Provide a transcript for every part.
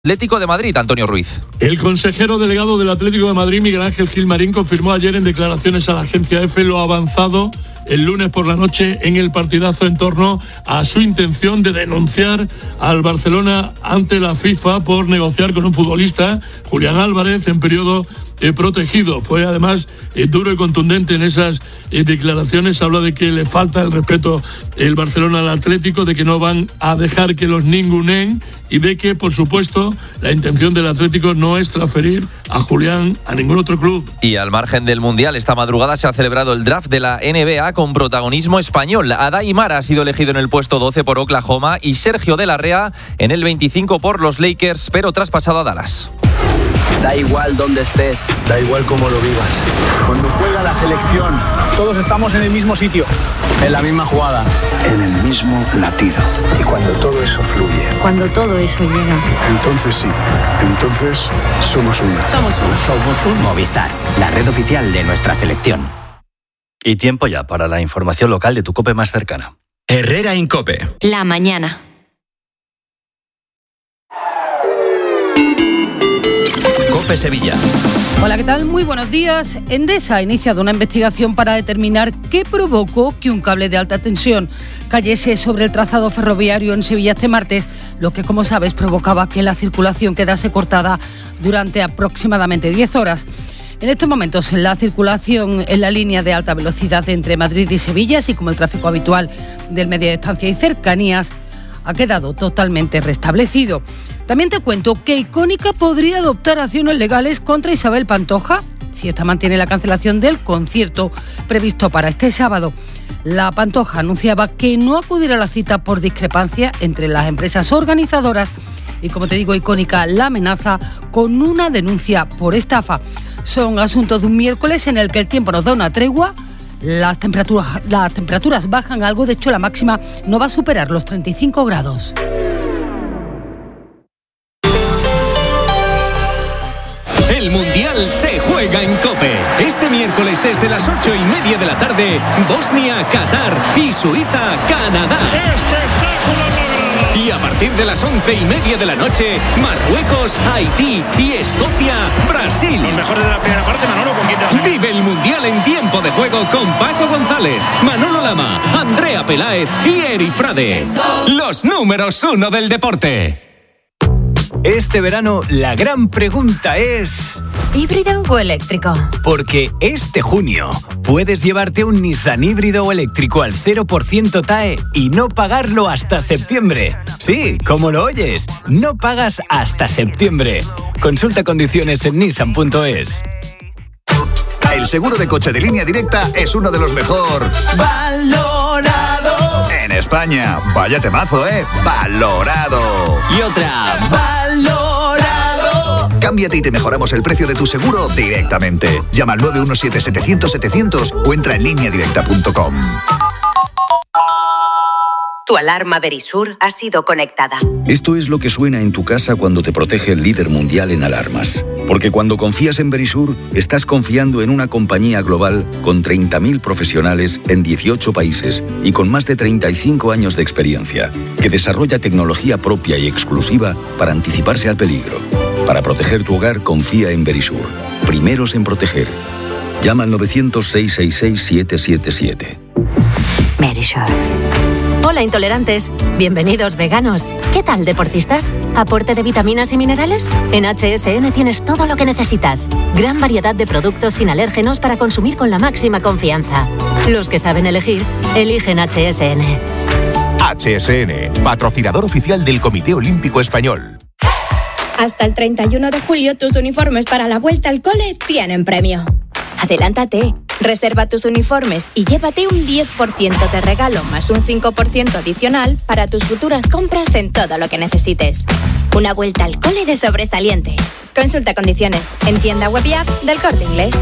Atlético de Madrid, Antonio Ruiz. El consejero delegado del Atlético de Madrid, Miguel Ángel Gilmarín, confirmó ayer en declaraciones a la agencia EFE lo avanzado el lunes por la noche en el partidazo en torno a su intención de denunciar al Barcelona ante la FIFA por negociar con un futbolista, Julián Álvarez, en periodo protegido. Fue además duro y contundente en esas declaraciones. Habla de que le falta el respeto el Barcelona al Atlético, de que no van a dejar que los ninguneen y de que, por supuesto, la intención del Atlético no es transferir a Julián a ningún otro club. Y al margen del Mundial, esta madrugada se ha celebrado el draft de la NBA con protagonismo español. Adai Mara ha sido elegido en el puesto 12 por Oklahoma y Sergio de la Rea en el 25 por los Lakers, pero traspasado a Dallas. Da igual dónde estés, da igual cómo lo vivas. Cuando juega la selección, todos estamos en el mismo sitio, en la misma jugada, en el mismo latido. Y cuando todo eso fluye, cuando todo eso llega, entonces sí, entonces somos uno. Somos un Movistar, la red oficial de nuestra selección. Y tiempo ya para la información local de tu COPE más cercana. Herrera en COPE. La mañana. COPE Sevilla. Hola, ¿qué tal? Muy buenos días. Endesa ha iniciado una investigación para determinar qué provocó que un cable de alta tensión cayese sobre el trazado ferroviario en Sevilla este martes, lo que, como sabes, provocaba que la circulación quedase cortada durante aproximadamente 10 horas. En estos momentos, la circulación en la línea de alta velocidad entre Madrid y Sevilla, así como el tráfico habitual del media distancia y cercanías, ha quedado totalmente restablecido. También te cuento que Icónica podría adoptar acciones legales contra Isabel Pantoja si esta mantiene la cancelación del concierto previsto para este sábado. La Pantoja anunciaba que no acudirá a la cita por discrepancia entre las empresas organizadoras y, como te digo, Icónica la amenaza con una denuncia por estafa. Son asuntos de un miércoles en el que el tiempo nos da una tregua. Las temperaturas bajan algo, de hecho la máxima no va a superar los 35 grados. El Mundial se juega en COPE. Este miércoles desde las 8:30 de la tarde, Bosnia, Qatar y Suiza, Canadá. ¡Espectáculo! Y a partir de las 11:30 de la noche, Marruecos, Haití y Escocia, Brasil. Los mejores de la primera parte, Manolo, con quitas. Vive el Mundial en tiempo de juego con Paco González, Manolo Lama, Andrea Peláez y Eri Frade. Los números 1 del deporte. Este verano la gran pregunta es... ¿híbrido o eléctrico? Porque este junio puedes llevarte un Nissan híbrido o eléctrico al 0% TAE y no pagarlo hasta septiembre. Sí, como lo oyes, no pagas hasta septiembre. Consulta condiciones en nissan.es. El seguro de coche de Línea Directa es uno de los mejor valorado en España. Vaya temazo, valorado. Y otra, valorado. Cámbiate y te mejoramos el precio de tu seguro directamente. Llama al 917-700-700 o entra en lineadirecta.com. Tu alarma Verisur ha sido conectada. Esto es lo que suena en tu casa cuando te protege el líder mundial en alarmas. Porque cuando confías en Verisur, estás confiando en una compañía global con 30.000 profesionales en 18 países y con más de 35 años de experiencia, que desarrolla tecnología propia y exclusiva para anticiparse al peligro. Para proteger tu hogar, confía en Verisur. Primeros en proteger. Llama al 900-666-777. Verisur. Hola, intolerantes. Bienvenidos, veganos. ¿Qué tal, deportistas? ¿Aporte de vitaminas y minerales? En HSN tienes todo lo que necesitas. Gran variedad de productos sin alérgenos para consumir con la máxima confianza. Los que saben elegir, eligen HSN. HSN, patrocinador oficial del Comité Olímpico Español. Hasta el 31 de julio, tus uniformes para la vuelta al cole tienen premio. Adelántate, reserva tus uniformes y llévate un 10% de regalo más un 5% adicional para tus futuras compras en todo lo que necesites. Una vuelta al cole de sobresaliente. Consulta condiciones en tienda web y app del Corte Inglés.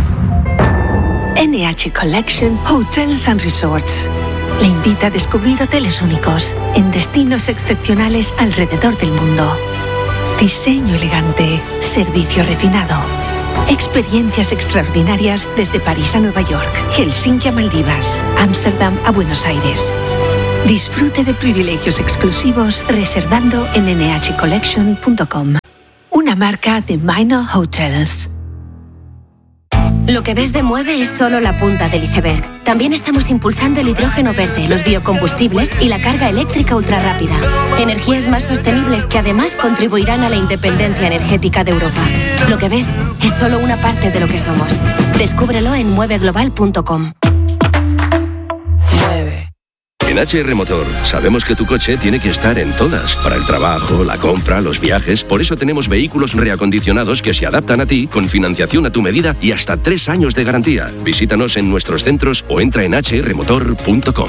NH Collection Hotels and Resorts le invita a descubrir hoteles únicos en destinos excepcionales alrededor del mundo. Diseño elegante, servicio refinado. Experiencias extraordinarias desde París a Nueva York, Helsinki a Maldivas, Ámsterdam a Buenos Aires. Disfrute de privilegios exclusivos reservando en nhcollection.com. Una marca de Minor Hotels. Lo que ves de Mueve es solo la punta del iceberg. También estamos impulsando el hidrógeno verde, los biocombustibles y la carga eléctrica ultrarrápida. Energías más sostenibles que además contribuirán a la independencia energética de Europa. Lo que ves es solo una parte de lo que somos. Descúbrelo en mueveglobal.com. En HR Motor sabemos que tu coche tiene que estar en todas, para el trabajo, la compra, los viajes. Por eso tenemos vehículos reacondicionados que se adaptan a ti, con financiación a tu medida y hasta 3 años de garantía. Visítanos en nuestros centros o entra en hrmotor.com.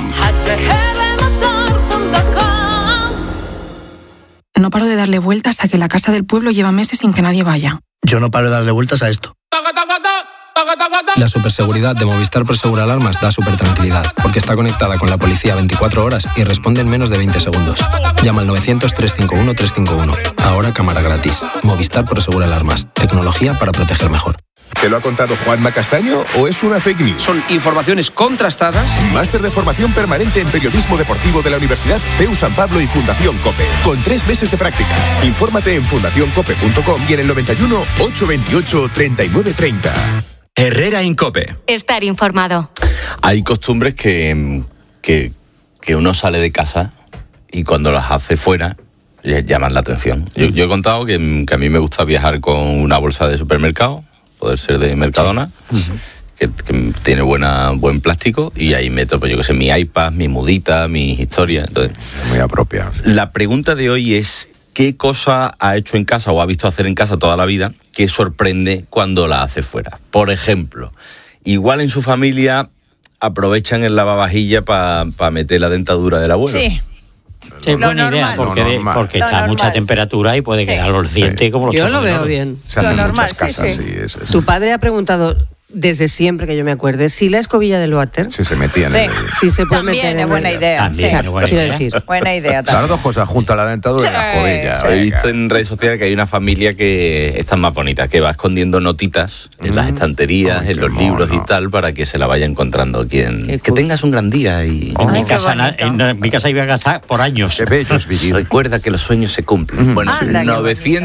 No paro de darle vueltas a que la casa del pueblo lleva meses sin que nadie vaya. Yo no paro de darle vueltas a esto. La superseguridad de Movistar Prosegur Alarmas da supertranquilidad, porque está conectada con la policía 24 horas y responde en menos de 20 segundos. Llama al 900-351-351. Ahora cámara gratis. Movistar Prosegur Alarmas. Tecnología para proteger mejor. ¿Te lo ha contado Juanma Castaño o es una fake news? Son informaciones contrastadas. Máster de formación permanente en periodismo deportivo de la Universidad CEU San Pablo y Fundación COPE. Con 3 meses de prácticas. Infórmate en fundacioncope.com y en el 91 828 3930. Herrera Incope. Estar informado. Hay costumbres que uno sale de casa y cuando las hace fuera llaman la atención. Yo he contado que a mí me gusta viajar con una bolsa de supermercado, poder ser de Mercadona, que tiene buen plástico, y ahí meto, pues yo que sé, mi iPad, mi mudita, mis historias. Entonces, muy apropiado. La pregunta de hoy es: ¿qué cosa ha hecho en casa o ha visto hacer en casa toda la vida que sorprende cuando la hace fuera? Por ejemplo, igual en su familia aprovechan el lavavajilla para meter la dentadura del abuelo. Sí. Sí, es buena idea, porque está a mucha temperatura y puede quedar los dientes como los Yo chocolate. lo veo bien. Se hace Lo en normal, muchas casas, sí. es. Tu padre ha preguntado, desde siempre que yo me acuerde, si la escobilla del váter... Sí, se metían Sí. en el... Si se puede También meter es en buena el- idea. También Sí. es buena Quiero idea. decir, buena idea Las también. dos cosas, junto a la dentadura y la escobilla. He visto en redes sociales que hay una familia que están más bonitas, que va escondiendo notitas en las estanterías, en los libros y tal, para que se la vaya encontrando quien... Que tengas un gran día y... En mi casa iba a gastar por años. Qué bello es vivir. Recuerda que los sueños se cumplen. Bueno, Anda, qué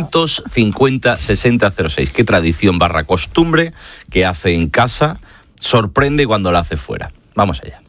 950-6006. ¿Qué tradición / costumbre que hace en casa sorprende cuando la hace fuera? Vamos allá.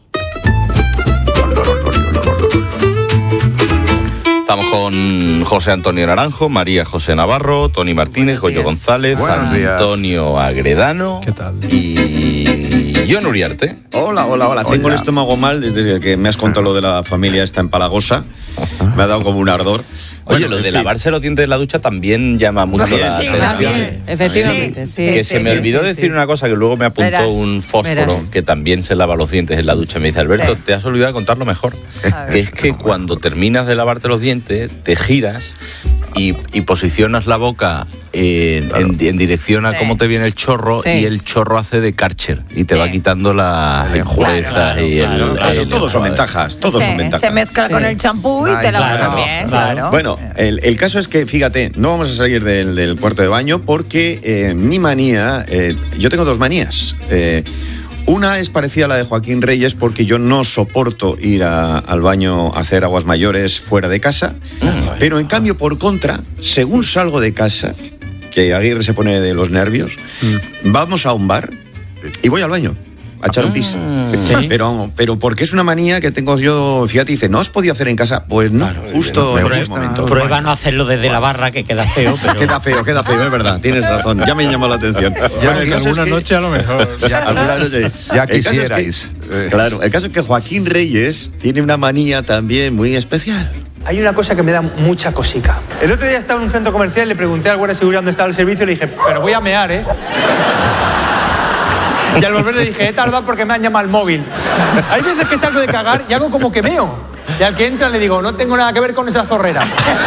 Estamos con José Antonio Naranjo, María José Navarro, Tony Martínez, Goyo González, Buenos días. Antonio Agredano. ¿Qué tal? Y John Uriarte. Hola. Tengo el estómago mal desde que me has contado lo de la familia esta empalagosa. Me ha dado como un ardor. Oye, lo de lavarse los dientes de la ducha también llama mucho la atención. También, efectivamente, sí. Que se me olvidó decir una cosa que luego me apuntó Verás, un fósforo verás. que también se lava los dientes en la ducha. Me dice, Alberto, te has olvidado de contarlo mejor. Que es que cuando terminas de lavarte los dientes, te giras y posicionas la boca en dirección a cómo te viene el chorro, Sí. y el chorro hace de Karcher y te va quitando las impurezas y el... Todos son ventajas, todos son ventajas. Se mezcla con el champú y te lavas también, claro. Bueno, el caso es que, fíjate, no vamos a salir del cuarto de baño porque mi manía, yo tengo 2 manías. Una es parecida a la de Joaquín Reyes porque yo no soporto ir al baño a hacer aguas mayores fuera de casa, pero en cambio, por contra, según salgo de casa, que Aguirre se pone de los nervios, vamos a un bar y voy al baño a echar un pis. Sí. Pero porque es una manía que tengo yo. Fíjate, dice, ¿no has podido hacer en casa? Pues no, justo en esos momentos. Prueba no hacerlo desde la barra, que queda feo, pero... Queda feo, es verdad, tienes razón. Ya me llamó la atención. Ya el que caso alguna es que- noche a lo mejor. Alguna noche. Ya El caso es que- quisierais. Claro, el caso es que Joaquín Reyes tiene una manía también muy especial. Hay una cosa que me da mucha cosica. El otro día estaba en un centro comercial, le pregunté al guardia de seguridad dónde estaba el servicio y le dije, pero voy a mear, ¿eh? Y al volver le dije, he tardado porque me han llamado al móvil. Hay veces que salgo de cagar y hago como que meo. Y al que entra le digo, no tengo nada que ver con esa zorrera.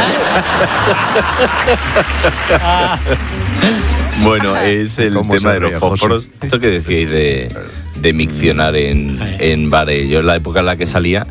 Bueno, es el ¿Cómo tema se de los ríe, fósforos. Esto que decíais de miccionar en bares. Yo en la época en la que salía,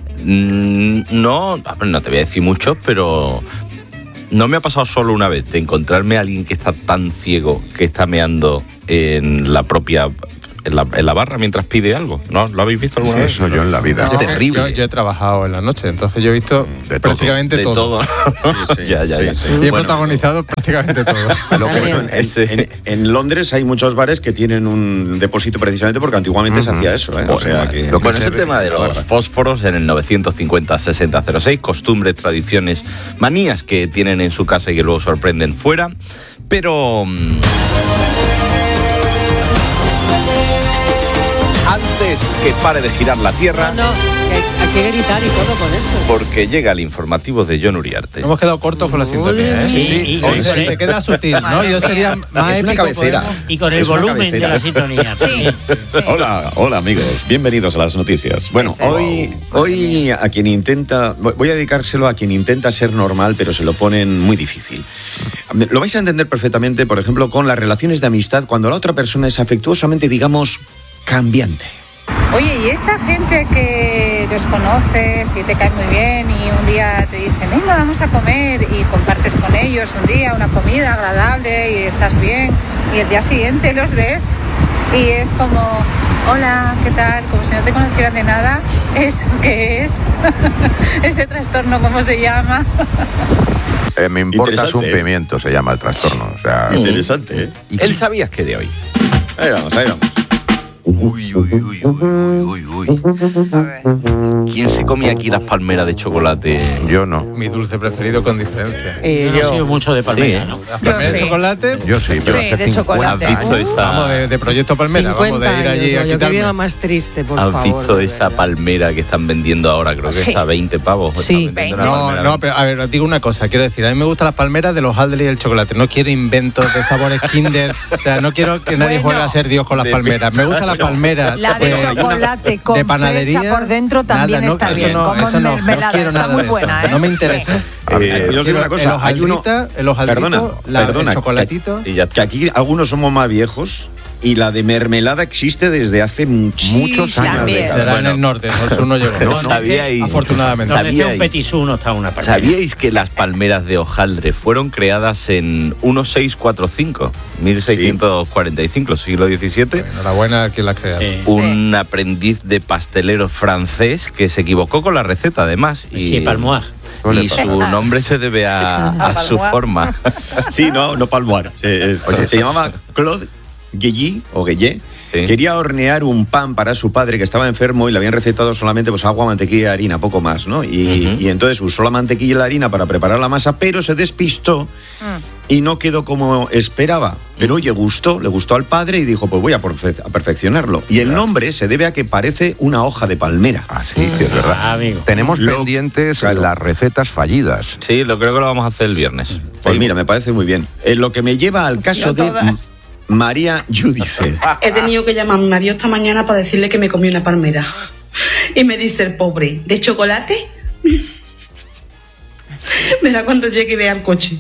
no te voy a decir mucho, pero no me ha pasado solo una vez de encontrarme a alguien que está tan ciego que está meando en la propia en la barra mientras pide allo. ¿No? ¿Lo habéis visto alguna vez? Eso yo en la vida. Es terrible. Yo he trabajado en la noche, entonces yo he visto prácticamente de todo. Sí. Y he protagonizado prácticamente todo. En Londres hay muchos bares que tienen un depósito precisamente porque antiguamente se hacía eso. O sea, bueno, ese tema de los fósforos en el 950-6006, costumbres, tradiciones, manías que tienen en su casa y que luego sorprenden fuera, pero antes que pare de girar la Tierra... Hay que gritar y todo con esto. Porque llega el informativo de Jon Uriarte. Hemos quedado cortos con la sintonía, ¿eh? Sí. Se queda sutil, ¿no? Yo sería más es una cabecera. Y con el volumen de la sintonía. Sí. Hola amigos, bienvenidos a las noticias. Bueno, hoy a quien intenta, voy a dedicárselo a quien intenta ser normal, pero se lo ponen muy difícil. Lo vais a entender perfectamente, por ejemplo, con las relaciones de amistad, cuando la otra persona es afectuosamente, digamos, cambiante. Oye, y esta gente que los conoces y te cae muy bien y un día te dicen, venga, vamos a comer y compartes con ellos un día una comida agradable y estás bien y el día siguiente los ves y es como, hola, ¿qué tal? Como si no te conocieran de nada. ¿Eso qué es? ¿Ese trastorno cómo se llama? Me importas un pimiento, se llama el trastorno. O sea, interesante, ¿eh? ¿Él sabías que de hoy? Ahí vamos. Uy. A ver. ¿Quién se comía aquí las palmeras de chocolate? Yo no. Mi dulce preferido con diferencia. Yo no he sido mucho de palmera, ¿no? ¿Las palmeras de chocolate? Yo sí, pero Sí, hace de 50 chocolate. ¿Has visto esa? Vamos, de Proyecto Palmera. 50 Vamos de ir allí años, a yo que viva quitarme. más triste, por favor. ¿Has visto de esa verdad. palmera que están vendiendo ahora? Creo que es a 20 pavos. Sí. Están vendiendo una palmera. No, pero a ver, os digo una cosa, quiero decir, a mí me gustan las palmeras de los Aldel y el chocolate, no quiero inventos de sabores Kinder, o sea, no quiero que nadie juegue a ser Dios con las palmeras, me gusta la palmera La de chocolate con de panadería, fresa por dentro también nada, no, está eso bien, no, como eso no, mermelada, no quiero está nada muy de buena, eso, ¿eh? no me interesa. Yo os digo una cosa, hay uno... el hojaldrito, el chocolatito. Que aquí algunos somos más viejos y la de mermelada existe desde hace muchos años. también. Será en el norte, el sur no llegó. No, ¿sabíais? Afortunadamente. Donde esté un petisú no está una palmera. ¿Sabíais que las palmeras de hojaldre fueron creadas en 1645, 1645, siglo XVII? Enhorabuena a quien las crea. Un aprendiz de pastelero francés que se equivocó con la receta, además. Sí, Palmoir. Y su nombre se debe a su forma. Sí, no Palmoir. Se llamaba Claude Guilly o Guillé. Sí. Quería hornear un pan para su padre que estaba enfermo y le habían recetado solamente pues agua, mantequilla y harina, poco más, ¿no? Y entonces usó la mantequilla y la harina para preparar la masa, pero se despistó y no quedó como esperaba. Pero oye, le gustó al padre y dijo, pues voy a perfeccionarlo. Y el nombre se debe a que parece una hoja de palmera. Ah, sí, es verdad. Tenemos pendientes las recetas fallidas. Sí, creo que lo vamos a hacer el viernes. Pues mira, me parece muy bien. Lo que me lleva al caso de María Yudice. He tenido que llamar a mi marido esta mañana para decirle que me comí una palmera. Y me dice el pobre, ¿de chocolate? Verá cuando llegue y vea el coche.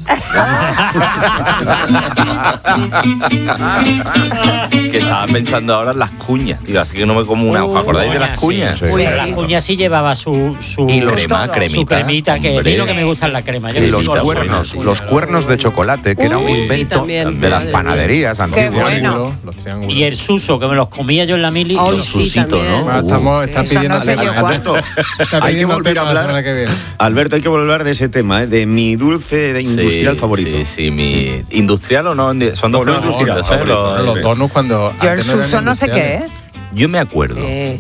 Que estaba pensando ahora en las cuñas. Digo, así que no me como una hoja. ¿Acordáis de las cuñas? Sí. Pero las cuñas sí llevaba su y cremita. Su cremita, que es lo que me gusta en la crema. Y los cuernos de chocolate, que era un invento de las panaderías antiguas. Y el suso, que me los comía yo en la mili. Los susitos, ¿no? Está pidiendo Alberto, hay que volver a hablar. Alberto, hay que volver a hablar de ese tema, de mi dulce industrial favorito. Sí, mi industrial o no, son dos cosas distintas. Los donuts cuando... Yo el suso no sé qué es. Yo me acuerdo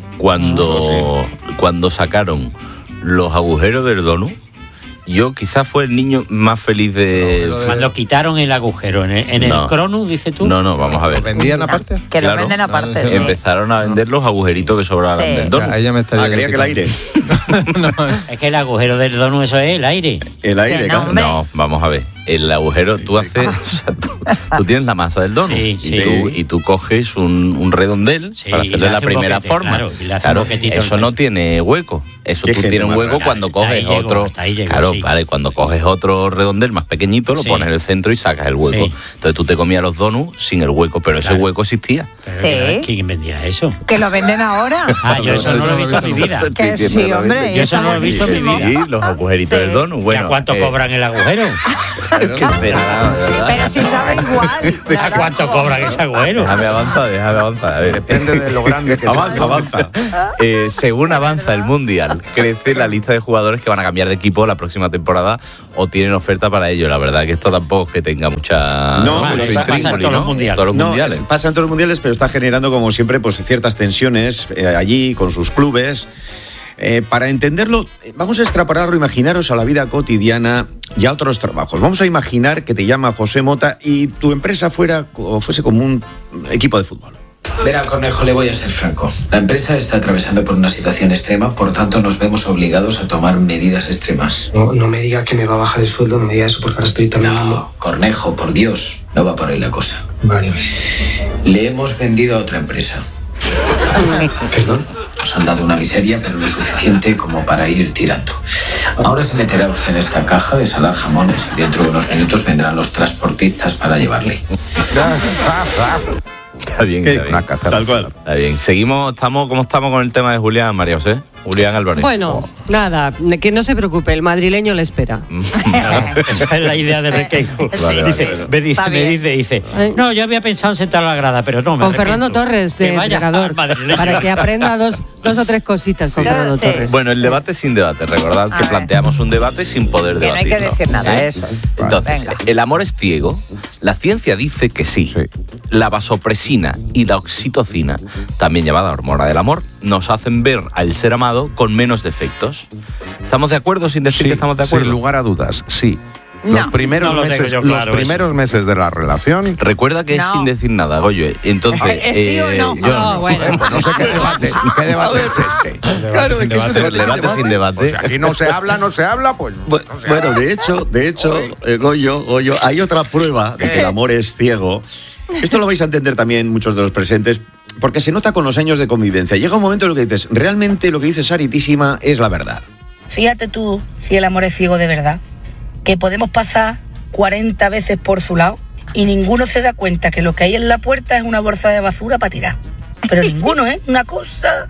cuando sacaron los agujeros del donut. Yo quizás fue el niño más feliz de... Cuando quitaron el agujero en el Cronus, dices tú. No, vamos a ver. ¿Lo vendían aparte? Que lo venden aparte, sí. Empezaron a vender los agujeritos que sobraban del donut. Ahí ya me está creía que el aire. Es que el agujero del donut, eso es el aire. El aire, claro. No, vamos a ver. El agujero, tú haces... O sea, tú tienes la masa del donut y tú coges un redondel para hacerle la primera forma. Claro, eso no tiene hueco. Eso tú tienes un hueco cuando coges otro... Claro, vale, cuando coges otro redondel más pequeñito, lo pones en el centro y sacas el hueco. Entonces tú te comías los donuts sin el hueco, pero ese hueco existía. ¿Quién vendía eso? ¿Que lo venden ahora? Yo eso no lo he visto en mi vida. Que sí, hombre. Yo eso no lo he visto en mi vida. Sí, los agujeritos del donut. Bueno, ¿y a cuánto cobran el agujero? ¿Qué será, verdad? Pero si sabe igual. ¿A cuánto cobra que sea bueno? Déjame avanzar. A ver. Depende de lo grande que Avanza. Según avanza el Mundial, crece la lista de jugadores que van a cambiar de equipo la próxima temporada o tienen oferta para ello. La verdad que esto tampoco es que tenga mucho intríngulis, ¿no? Todos los mundiales. Pasa en todos los mundiales, pero está generando, como siempre, pues ciertas tensiones allí con sus clubes. Para entenderlo, vamos a extrapolarlo, imaginaros a la vida cotidiana y a otros trabajos. Vamos a imaginar que te llama José Mota y tu empresa fuese como un equipo de fútbol. Verá, Cornejo, le voy a ser franco. La empresa está atravesando por una situación extrema, por tanto nos vemos obligados a tomar medidas extremas. No me diga que me va a bajar el sueldo, no me diga eso porque ahora estoy también... No, Cornejo, por Dios, no va por ahí la cosa. Vale. Le hemos vendido a otra empresa. ¿Perdón? Nos han dado una miseria, pero lo suficiente como para ir tirando. Ahora se meterá usted en esta caja de salar jamones y dentro de unos minutos vendrán los transportistas para llevarle. Está bien. Una caja. Tal cual. Está bien. ¿Cómo estamos con el tema de Julián, María José? Julián Álvarez. Bueno, nada, que no se preocupe, el madrileño le espera. Esa es la idea de Requeijo. Me dice, no, yo había pensado en sentar a la grada, pero no. Con Fernando Torres, de entrenador, para que aprenda dos o tres cositas con Fernando Torres. Bueno, el debate sin debate. Recordad que planteamos un debate sin poder debatir. No hay que decir nada, eso. Entonces, ¿el amor es ciego? La ciencia dice que sí. La vasopresina y la oxitocina, también llamada hormona del amor, nos hacen ver al ser amado con menos defectos. ¿Estamos de acuerdo sin decir que estamos de acuerdo? Sin lugar a dudas, sí. No. Los primeros meses de la relación. Recuerda que es sin decir nada, Goyo. Entonces, ¿sí o no? Bueno. Pues no sé qué debate es este. Claro, es que es un debate sin debate. Pues aquí no se habla, pues. Bueno, de hecho, Goyo, hay otra prueba de que el amor es ciego. Esto lo vais a entender también muchos de los presentes, porque se nota con los años de convivencia. Llega un momento en el que dices, realmente lo que dice Saritísima es la verdad. Fíjate tú si el amor es ciego de verdad, que podemos pasar 40 veces por su lado y ninguno se da cuenta que lo que hay en la puerta es una bolsa de basura para tirar. Pero ninguno, ¿eh? Una cosa...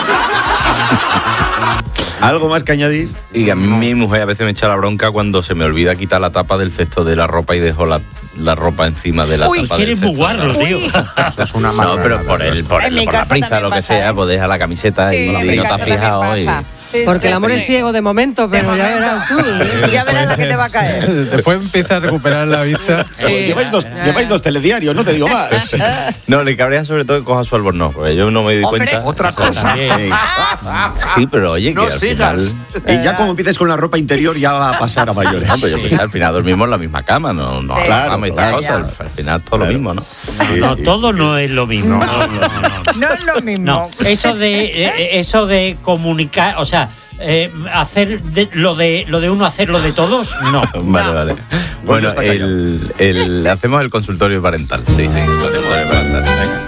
¿Algo más que añadir? Y a mí mi mujer a veces me echa la bronca cuando se me olvida quitar la tapa del cesto de la ropa y dejo la ropa encima de la tapa del cesto. Eres muy guarro, tío. Eso es una mala. No, pero por la prisa, lo que sea, pues deja la camiseta y no te has fijado. Porque el amor es ciego de momento, pero ya verás tú. Ya verás la que te va a caer. Después empieza a recuperar la vista. Lleváis dos telediarios, no te digo más. No, le cabrea sobre todo que coja su albornoz, porque yo no me di cuenta. Otra cosa. Sí, pero oye, que al final... Y ya como empieces con la ropa interior ya va a pasar a mayores. No, pero yo pensé, al final dormimos en la misma cama, no claro, y esta cosa. Al final todo lo mismo, ¿no? No, todo no es lo mismo. No es lo mismo. No, eso de comunicar, o sea, hacer lo de uno hacer lo de todos, no. Vale. Bueno, hacemos el consultorio parental. Sí, el consultorio parental.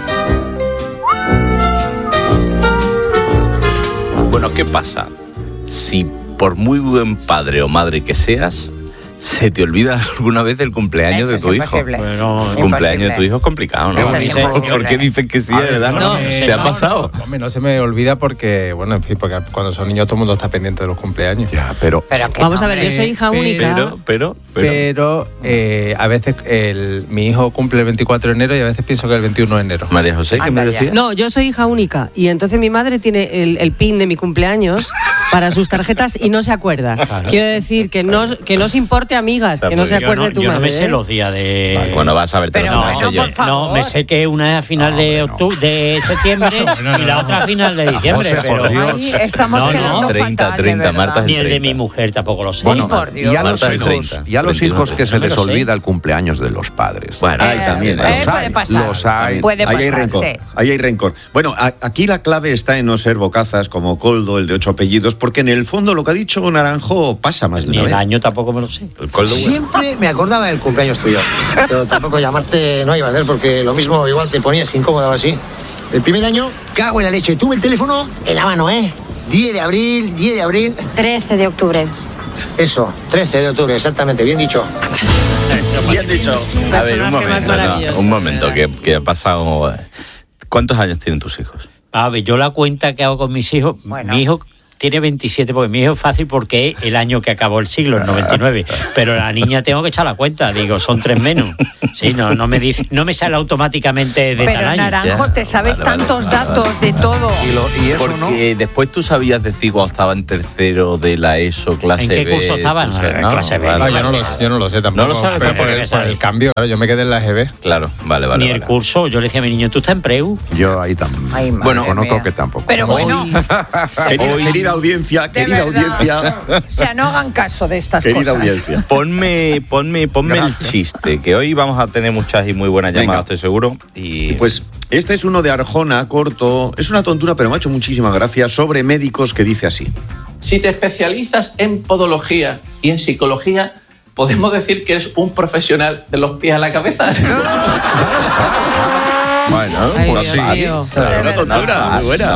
Bueno, ¿qué pasa? Si por muy buen padre o madre que seas, se te olvida alguna vez el cumpleaños de tu hijo. Bueno, el cumpleaños de tu hijo es complicado, ¿no? ¿Por qué dices que sí, verdad? No, ¿Te ha pasado? Hombre, no se me olvida porque, bueno, en fin, porque cuando son niños todo el mundo está pendiente de los cumpleaños. Ya, pero vamos a ver, yo soy hija única. Pero a veces mi hijo cumple el 24 de enero y a veces pienso que el 21 de enero. María José, ¿qué me decías? No, yo soy hija única y entonces mi madre tiene el pin de mi cumpleaños para sus tarjetas y no se acuerda. Claro. Quiero decir que no os importe, amigas, que no se acuerde tu madre. Yo no me sé los días de... Bueno, vas a ver, no, me sé que una es a final de septiembre y la otra a final de diciembre. Pero ahí estamos quedando 30, Marta. Ni el de mi mujer tampoco lo sé. Bueno, por Dios. Y a los hijos que se les olvida el cumpleaños de los padres. Bueno, ahí también. Los hay. Puede pasar. Ahí hay rencor. Bueno, aquí la clave está en no ser bocazas como Coldo, el de 8 apellidos, porque en el fondo lo que ha dicho Naranjo pasa más de una vez. El año tampoco me lo sé. Siempre me acordaba del cumpleaños tuyo, pero tampoco llamarte no iba a hacer porque lo mismo igual te ponías incómodo o así. El primer año, cago en la leche, tuve el teléfono en la mano, 10 de abril. 13 de octubre. Eso, 13 de octubre, exactamente, bien dicho. Bien dicho. A ver, un momento, que ha pasado... ¿Cuántos años tienen tus hijos? A ver, yo la cuenta que hago con mis hijos, mi hijo tiene 27, porque mi hijo es fácil porque es el año que acabó el siglo, el 99. Pero la niña tengo que echar la cuenta, digo, son 3 menos. Sí, no me sale automáticamente de pero tal año. Naranjo, te sabes tantos datos de todo. Y eso, porque después tú sabías decir cuando estaba en tercero de la ESO, clase B. ¿En qué curso estaba? Clase B. Yo no lo sé tampoco. No lo sabes por el cambio, claro, yo me quedé en la EGB. Claro, vale. Ni el curso, yo le decía a mi niño, ¿tú estás en preu? Yo ahí también. Ay, Bueno, conozco mía. que tampoco. Pero bueno, Querida audiencia, o sea, no hagan caso de estas querida cosas. audiencia. Ponme el chiste, que hoy vamos a tener muchas y muy buenas llamadas, Venga. estoy seguro. Y Pues este es uno de Arjona, corto. Es una tontura, pero me ha hecho muchísima gracia, sobre médicos, que dice así. Si te especializas en podología y en psicología, ¿podemos decir que eres un profesional de los pies a la cabeza? bueno, Ay, pues Dios sí. mío. Claro, una tontura, muy buena.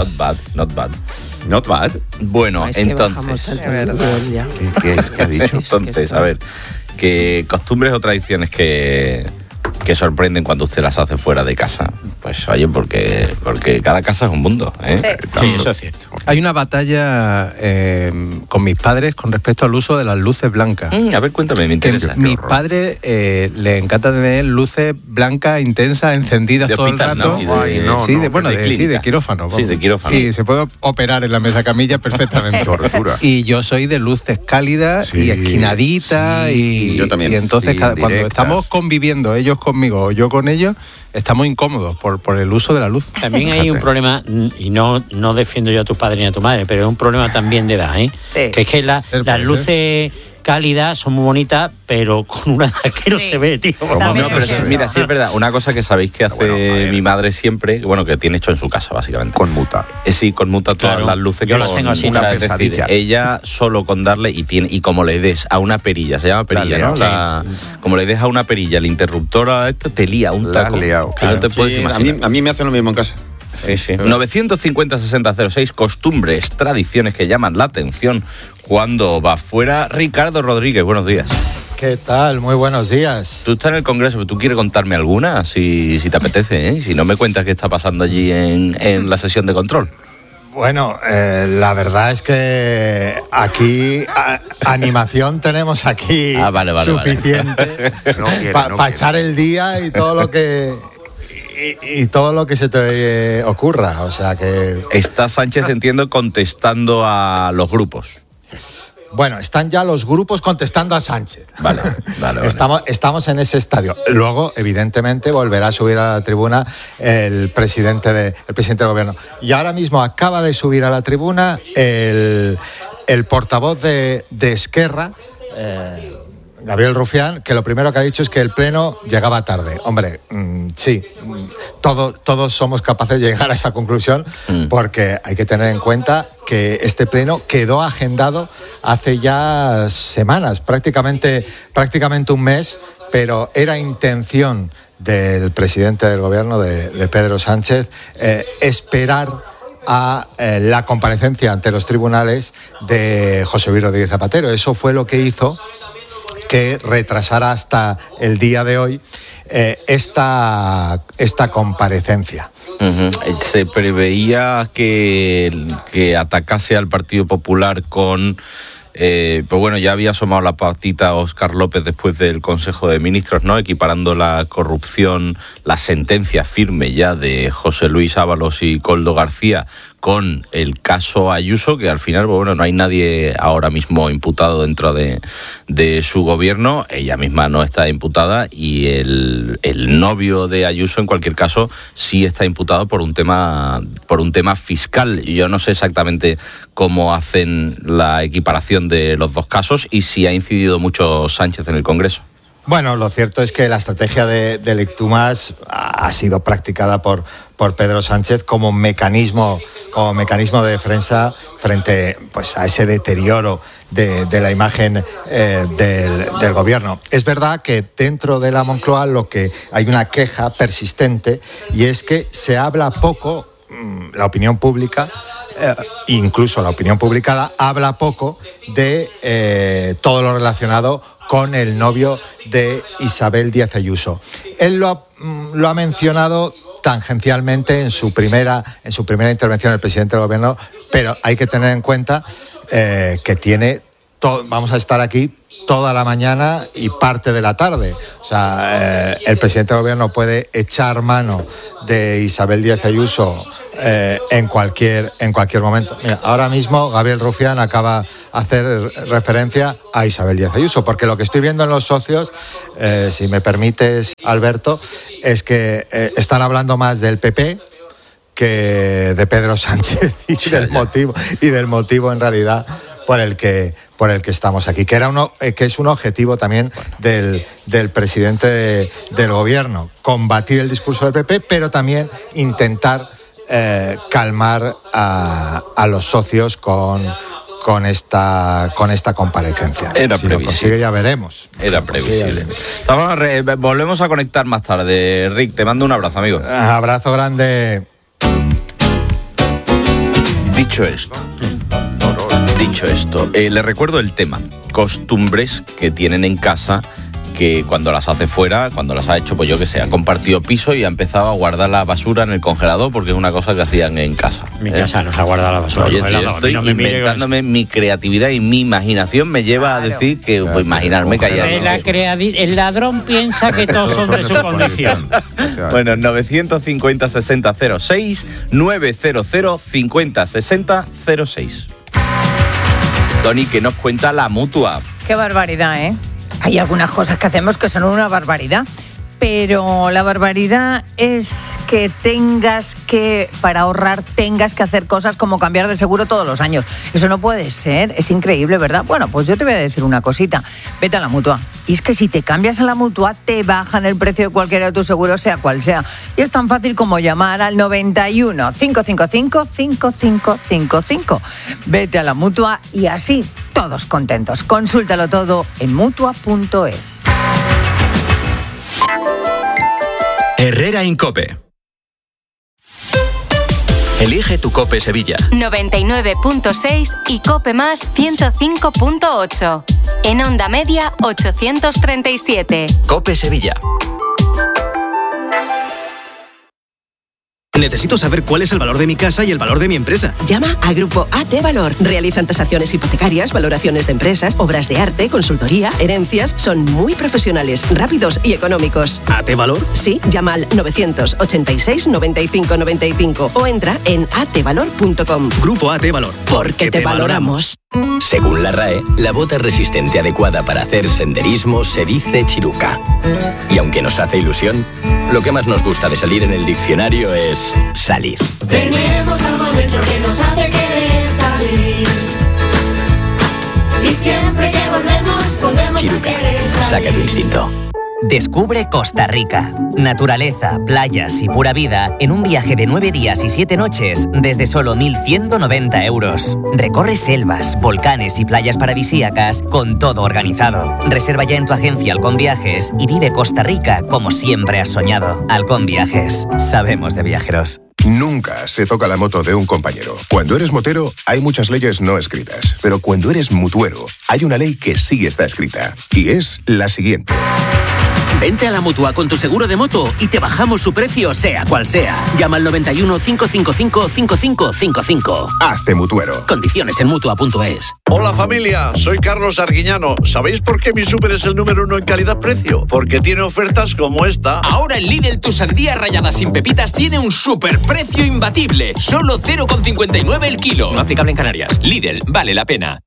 Not bad. Bueno, Es que bajamos entonces, tanto el nivel ya. ¿qué ha dicho? Entonces, a ver, que costumbres o tradiciones que sorprenden cuando usted las hace fuera de casa. Pues oye, porque cada casa es un mundo, ¿eh? Sí, eso es cierto. Hay una batalla con mis padres con respecto al uso de las luces blancas. A ver, cuéntame, me interesa. Mis padres les encanta tener luces blancas, intensas, encendidas De todo hospital, el rato. ¿no? Sí, de clínica. quirófano. Sí, de quirófano. Sí, se puede operar en la mesa camilla perfectamente. Y yo soy de luces cálidas y esquinaditas. Y yo también. Y entonces Sí, cuando directas. estamos conviviendo, ellos conmigo o yo con ellos, estamos incómodos por el uso de la luz. También hay un problema, y no defiendo yo a tu padre ni a tu madre, pero es un problema también de edad, ¿eh? Sí. Que es que las luces cálidas son muy bonitas, pero con una edad que no se ve, tío. No, pero mira, sí es verdad. Una cosa que sabéis que hace mi madre siempre, que tiene hecho en su casa, básicamente. Conmuta. Sí, conmuta todas Claro, las luces. yo las tengo así. Una Una es decir, pesadilla. ella solo con darle, y como le des a una perilla, se llama perilla, La has ¿no? liado. Como le des a una perilla, el interruptor a esto, te lía un La has taco. liado. Que no te puedes Sí, imaginar. a mí me hacen lo mismo en casa. Sí, sí. 950-6006, costumbres, tradiciones que llaman la atención cuando va fuera. Ricardo Rodríguez, buenos días. ¿Qué tal? Muy buenos días. Tú estás en el Congreso, pero tú quieres contarme alguna, si te apetece, ¿eh? Si no me cuentas qué está pasando allí en la sesión de control. Bueno, la verdad es que aquí animación tenemos aquí Vale. suficiente para echar el día y todo lo que y todo lo que se te ocurra. O sea que Está Sánchez, entiendo, contestando a los grupos. bueno, están ya los grupos contestando a Sánchez. Vale. Estamos en ese estadio. Luego, evidentemente, volverá a subir a la tribuna el presidente del gobierno. Y ahora mismo acaba de subir a la tribuna el portavoz de Esquerra, Gabriel Rufián, que lo primero que ha dicho es que el pleno llegaba tarde. Hombre, sí, todos somos capaces de llegar a esa conclusión, porque hay que tener en cuenta que este pleno quedó agendado hace ya semanas, prácticamente un mes, pero era intención del presidente del gobierno, de Pedro Sánchez, esperar a la comparecencia ante los tribunales de José Luis Rodríguez Zapatero. Eso fue lo que hizo que retrasara hasta el día de hoy esta comparecencia. Se preveía que atacase al Partido Popular con... pues bueno, ya había asomado la patita Óscar López después del Consejo de Ministros, ¿no? Equiparando la corrupción, la sentencia firme ya de José Luis Ábalos y Koldo García con el caso Ayuso, que al final, bueno, no hay nadie ahora mismo imputado dentro de su gobierno. Ella misma no está imputada y el novio de Ayuso, en cualquier caso, sí está imputado por un tema fiscal. Yo no sé exactamente cómo hacen la equiparación de los dos casos y si ha incidido mucho Sánchez en el Congreso. Bueno, lo cierto es que la estrategia de Lectumas ha sido practicada por Pedro Sánchez como mecanismo de defensa frente pues a ese deterioro de la imagen del gobierno. Es verdad que dentro de la Moncloa lo que hay una queja persistente y es que se habla poco, la opinión pública, incluso la opinión publicada, habla poco de todo lo relacionado con el novio de Isabel Díaz Ayuso. Él lo ha mencionado tangencialmente en su primera intervención el presidente del gobierno, pero hay que tener en cuenta que vamos a estar aquí toda la mañana y parte de la tarde. O sea, el presidente del gobierno puede echar mano de Isabel Díaz Ayuso en cualquier momento. Mira, ahora mismo Gabriel Rufián acaba de hacer referencia a Isabel Díaz Ayuso, porque lo que estoy viendo en los socios, si me permites, Alberto, es que están hablando más del PP que de Pedro Sánchez y del motivo en realidad por el que estamos aquí, que es un objetivo también del presidente del gobierno, combatir el discurso del PP, pero también intentar calmar a los socios con esta comparecencia. Era si previsible. Lo consigue, ya veremos. Era previsible. Volvemos a conectar más tarde. Rick, te mando un abrazo, amigo. Abrazo grande. Dicho esto, le recuerdo el tema. Costumbres que tienen en casa que cuando las hace fuera, cuando las ha hecho, pues yo que sé, ha compartido piso y ha empezado a guardar la basura en el congelador porque es una cosa que hacían en casa. Mi casa no se ha guardado la basura. Oye, yo estoy inventándome, mi creatividad y mi imaginación me lleva a decir que, pues imaginarme que haya... El ladrón piensa que todos son de su condición. Bueno, 950 60 06, 900 50 60 06. Tony, ¿qué nos cuenta la Mutua? Qué barbaridad, ¿eh? Hay algunas cosas que hacemos que son una barbaridad, pero la barbaridad es que para ahorrar, tengas que hacer cosas como cambiar de seguro todos los años. Eso no puede ser, es increíble, ¿verdad? Bueno, pues yo te voy a decir una cosita. Vete a la Mutua. Y es que si te cambias a la Mutua, te bajan el precio de cualquiera de tus seguros, sea cual sea. Y es tan fácil como llamar al 91 555 5555. Vete a la Mutua y así, todos contentos. Consúltalo todo en Mutua.es. Herrera Incope. Elige tu Cope Sevilla. 99.6 y Cope Más 105.8. En onda media 837. Cope Sevilla. Necesito saber cuál es el valor de mi casa y el valor de mi empresa. Llama a Grupo AT Valor. Realizan tasaciones hipotecarias, valoraciones de empresas, obras de arte, consultoría, herencias. Son muy profesionales, rápidos y económicos. ¿AT Valor? Sí, llama al 986 95 95 o entra en atvalor.com. Grupo AT Valor. Porque te valoramos. Según la RAE, la bota resistente adecuada para hacer senderismo se dice chiruca. Y aunque nos hace ilusión, lo que más nos gusta de salir en el diccionario es salir. Tenemos algo dentro que nos hace querer salir. Y siempre que volvemos Chiruca, a querer salir. saca tu instinto. Descubre Costa Rica. Naturaleza, playas y pura vida en un viaje de 9 días y 7 noches desde solo 1.190 euros. Recorre selvas, volcanes y playas paradisíacas con todo organizado. Reserva ya en tu agencia Halcón Viajes y vive Costa Rica como siempre has soñado. Halcón Viajes. Sabemos de viajeros. Nunca se toca la moto de un compañero. Cuando eres motero, hay muchas leyes no escritas. Pero cuando eres mutuero, hay una ley que sí está escrita. Y es la siguiente. Vente a la Mutua con tu seguro de moto y te bajamos su precio, sea cual sea. Llama al 91 555 5555. Hazte mutuero. Condiciones en Mutua.es. Hola familia, soy Carlos Arguiñano. ¿Sabéis por qué mi súper es el número 1 en calidad-precio? Porque tiene ofertas como esta. Ahora en Lidl tu sandía rallada sin pepitas tiene un superprecio imbatible. Solo 0,59 el kilo. No aplicable en Canarias. Lidl, vale la pena.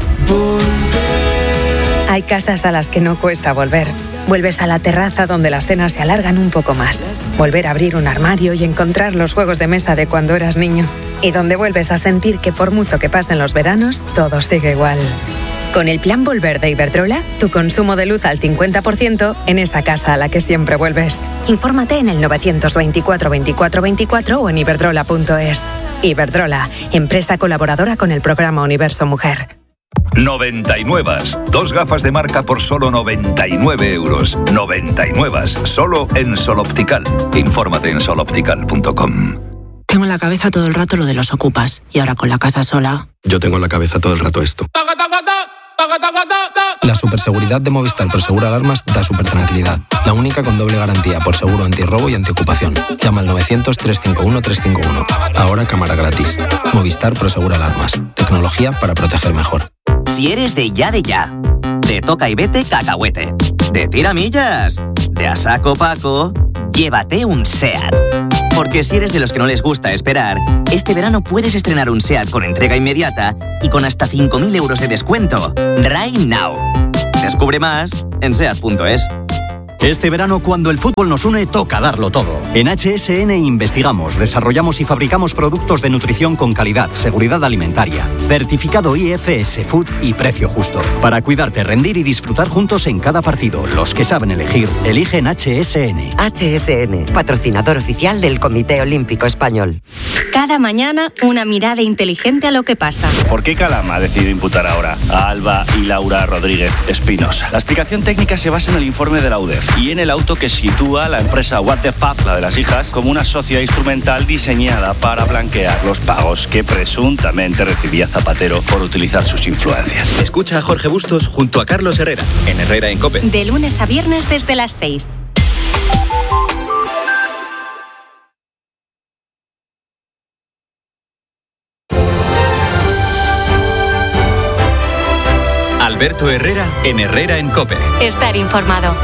Hay casas a las que no cuesta volver. Vuelves a la terraza donde las cenas se alargan un poco más. Volver a abrir un armario y encontrar los juegos de mesa de cuando eras niño. Y donde vuelves a sentir que por mucho que pasen los veranos, todo sigue igual. Con el plan Volver de Iberdrola, tu consumo de luz al 50% en esa casa a la que siempre vuelves. Infórmate en el 924 24 24 o en iberdrola.es. Iberdrola, empresa colaboradora con el programa Universo Mujer. 99. 2 gafas de marca por solo 99 euros. 99. Solo en Sol Optical. Infórmate en soloptical.com. Tengo en la cabeza todo el rato lo de los ocupas. Y ahora con la casa sola... Yo tengo en la cabeza todo el rato esto. La superseguridad de Movistar Prosegur Alarmas da súper tranquilidad. La única con doble garantía por seguro antirrobo y antiocupación. Llama al 900-351-351. Ahora cámara gratis. Movistar Prosegur Alarmas. Tecnología para proteger mejor. Si eres de ya, de toca y vete cacahuete, de tiramillas, de a saco Paco, llévate un SEAT. Porque si eres de los que no les gusta esperar, este verano puedes estrenar un SEAT con entrega inmediata y con hasta 5.000 euros de descuento. Right now. Descubre más en SEAT.es. Este verano, cuando el fútbol nos une, toca darlo todo. En HSN investigamos, desarrollamos y fabricamos productos de nutrición con calidad, seguridad alimentaria, certificado IFS Food y precio justo. Para cuidarte, rendir y disfrutar juntos en cada partido. Los que saben elegir, eligen HSN. HSN, patrocinador oficial del Comité Olímpico Español. Cada mañana, una mirada inteligente a lo que pasa. ¿Por qué Calama ha decidido imputar ahora a Alba y Laura Rodríguez Espinosa? La explicación técnica se basa en el informe de la UDEF y en el auto que sitúa a la empresa What the Fuck, la de las hijas, como una socia instrumental diseñada para blanquear los pagos que presuntamente recibía Zapatero por utilizar sus influencias. Escucha a Jorge Bustos junto a Carlos Herrera, en Herrera en COPE. De lunes a viernes desde las 6. Alberto Herrera en Herrera en COPE. Estar informado.